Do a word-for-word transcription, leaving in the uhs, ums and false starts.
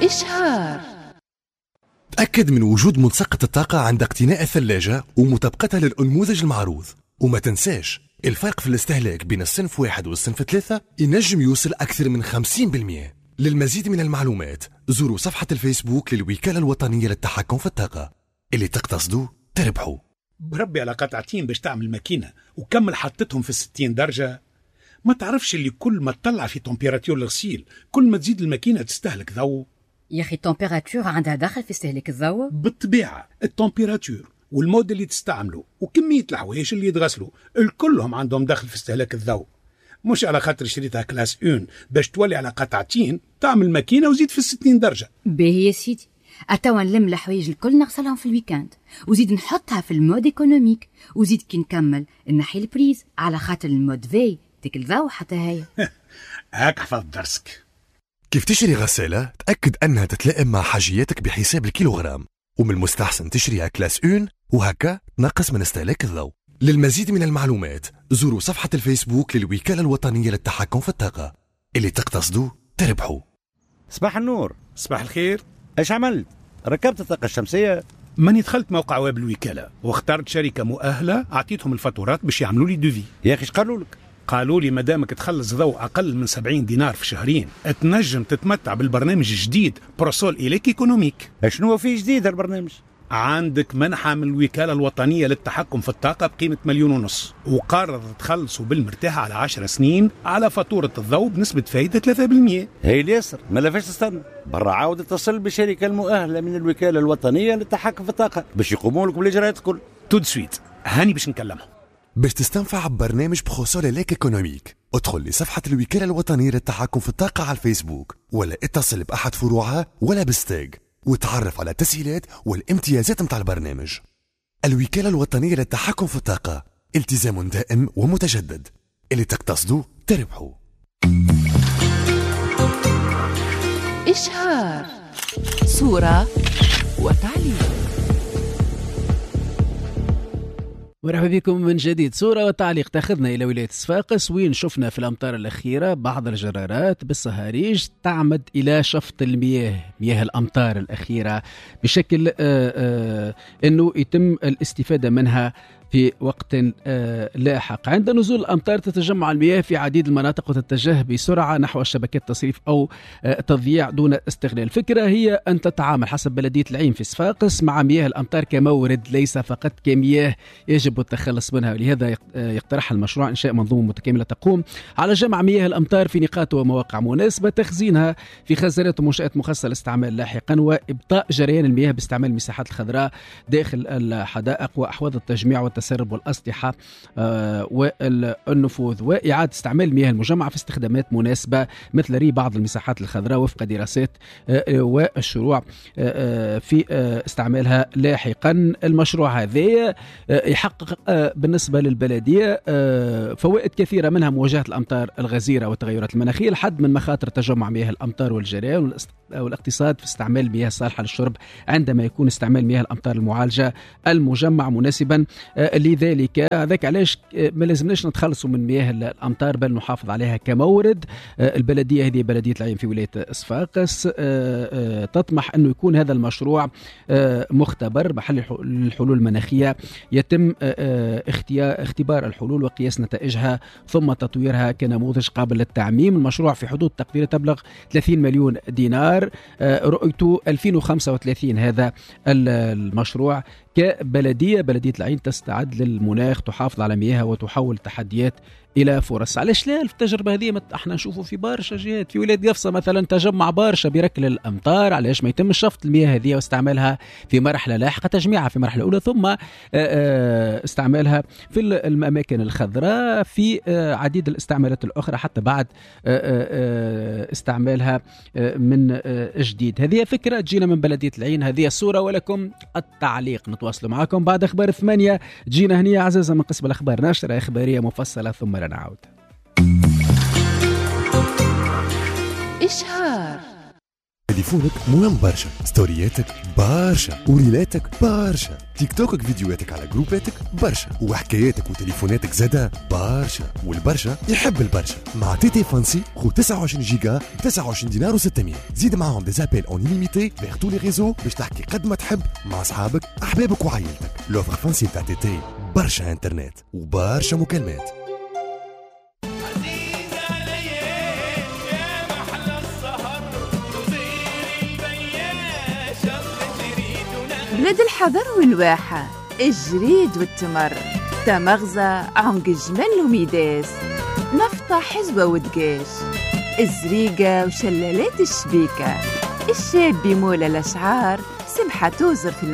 إشهار. تأكد من وجود ملصقة الطاقة عند اقتناء الثلاجة ومطابقتها للأنموذج المعروض، وما تنساش الفرق في الاستهلاك بين الصنف واحد والصنف ثلاثة ينجم يوصل أكثر من خمسين بالمئة. للمزيد من المعلومات زوروا صفحة الفيسبوك للوكالة الوطنية للتحكم في الطاقة. اللي تقتصدوا تربحوا. بربي على قطعتين باش تعمل ماكينة وكمل حطتهم في الستين درجة. ما تعرفش اللي كل ما تطلع في تمبيراتور الغسيل كل ما تزيد الماكينة تستهلك ضوء؟ يا أخي التمبيراتور عندها دخل في استهلاك الضوء؟ بالطبيعة التمبيراتور والمود اللي تستعمله وكمية الحوايج اللي يتغسلوا الكلهم عندهم دخل في استهلاك الضوء. مش على خاطر شريتها كلاس اون باش تولي على قطعتين تعمل ماكينة وزيد في الستين درجة. باهي يا سيدي، أتوا نلم الحوايج الكل نغسلهم في الويكاند وزيد نحطها في المود ايكونوميك، وزيد كي نكمل نحي البريز على خاطر المود في تاكل ضوء حتى هي. هاك حفظ درسك. كيف تشتري غسالة تأكد أنها تتلائم مع حاجياتك بحساب الكيلوغرام، ومن المستحسن تشتريها كلاس اون وهكا تنقص من استهلاك الضوء. للمزيد من المعلومات زوروا صفحة الفيسبوك للوكالة الوطنية للتحكم في الطاقة. اللي تقتصدوا تربحوا. صباح النور. صباح الخير. ايش عملت؟ ركبت الطاقة الشمسية؟ ماني دخلت موقع ويب الوكالة واخترت شركة مؤهلة، أعطيتهم الفاتورات باش يعملوا لي دوفي. يا أخي ايش قالوا لك؟ قالوا لي مادامك تخلص ضوء أقل من سبعين دينار في شهرين تنجم تتمتع بالبرنامج الجديد بروسول إليك ايكونوميك. شنو فيه جديد البرنامج؟ عندك منحة من الوكالة الوطنية للتحكم في الطاقة بقيمة مليون ونص، وقرر تخلصوا بالمرتاح على عشر سنين على فاتورة الضوء بنسبة فايدة ثلاثة بالمئة. هي اليسر ما لفاش تستنى، برا عاود اتصل بالشركة المؤهلة من الوكالة الوطنية للتحكم في الطاقة باش يقوموا لك بالإجراءات الكل. تود سويت هاني باش نكلمهم. باش تستنفع ببرنامج بخصوص ليك ايكونوميك ادخل لصفحة الوكالة الوطنية للتحكم في الطاقة على الفيسبوك ولا اتصل بأحد فروعها ولا بستاج وتعرف على التسهيلات والامتيازات متاع البرنامج. الوكالة الوطنية للتحكم في الطاقة، التزام دائم ومتجدد. اللي تقتصدوا تربحوا. إشهار، صورة وتعليق. مرحبا بكم من جديد. صورة وتعليق تاخذنا إلى ولاية صفاقس وين شفنا في الأمطار الأخيرة بعض الجرارات بالصهاريج تعمد إلى شفط المياه، مياه الأمطار الأخيرة، بشكل آآ آآ أنه يتم الاستفادة منها في وقت لاحق. عند نزول الأمطار تتجمع المياه في عديد المناطق وتتجه بسرعة نحو شبكات التصريف أو تضييع دون استغلال. الفكرة هي أن تتعامل حسب بلدية العين في صفاقس مع مياه الأمطار كمورد ليس فقط كمياه يجب التخلص منها، ولهذا يقترح المشروع إنشاء منظومة متكاملة تقوم على جمع مياه الأمطار في نقاط ومواقع مناسبة، تخزينها في خزانات ومنشآت مخصصة للاستعمال لاحقا، وإبطاء جريان المياه باستعمال المساحات الخضراء داخل الحدائق وأحواض التجميع والتسرب والأسطحة آه والنفوذ، وإعادة استعمال المياه المجمعة في استخدامات مناسبة مثل ري بعض المساحات الخضراء وفق دراسات آه والشروع آه في آه استعمالها لاحقا. المشروع هذا آه يحقق آه بالنسبة للبلدية آه فوائد كثيرة، منها مواجهة الأمطار الغزيرة والتغيرات المناخية، الحد من مخاطر تجمع مياه الأمطار والجريان، والاقتصاد في استعمال المياه الصالحة للشرب عندما يكون استعمال مياه الأمطار المعالجة المجمع مناسبا. آه لذلك هذاك علاش ما لازمناش نتخلصوا من مياه الأمطار بل نحافظ عليها كمورد. آه البلدية هذه بلدية العين في ولاية صفاقس آه آه تطمح أنه يكون هذا المشروع آه مختبر محل الحلول المناخية، يتم آه اختيار اختبار الحلول وقياس نتائجها ثم تطويرها كنموذج قابل للتعميم. المشروع في حدود تقدير تبلغ ثلاثين مليون دينار، رؤيته ألفين وخمسة وثلاثين. هذا المشروع كبلدية بلدية العين تستعد للمناخ، تحافظ على مياهها وتحول تحديات إلى فرص. علاش لا التجربة هذه احنا نشوفوا في برشا جهات، في ولاية قفصة مثلا تجمع برشا بركل الأمطار، علاش ما يتم شفط المياه هذه واستعمالها في مرحلة لاحقة، تجميعها في مرحلة أولى ثم استعمالها في الأماكن الخضراء في عديد الاستعمالات الأخرى حتى بعد استعمالها من جديد. هذه فكرة تجينا من بلدية العين، هذه الصورة ولكم التعليق. نتواصل معكم بعد أخبار ثمانية. جينا هنية عزيزة من قسم الأخبار، نشرة إخبارية مفصلة ثم نعود. إشهار. تليفونك مهم برشا، ستورياتك برشا، وريلاتك برشا، تيك توكك فيديوهاتك على جروباتك برشا، وحكاياتك وتليفوناتك زادا برشا، والبرشا يحب البرشا. مع تي تي فانسي خو تسعة وعشرين جيجا ب تسعة وعشرين دينار وستمية. زيد معاهم دي زابيل اون ليميتي فيغ تو لي ريزو باش تحكي قد ما تحب مع اصحابك احبابك وعائلتك. لوفر فانسي تاع تي تي برشا انترنت وبرشا مكالمات. بلاد الحضر والواحة، الجريد والتمر، تمغزة عنق جمل وميداس، نفطة حزوة ودقاش، الزريقة وشلالات الشبيكة، الشاب بمولى الأشعار، سمحة توزر في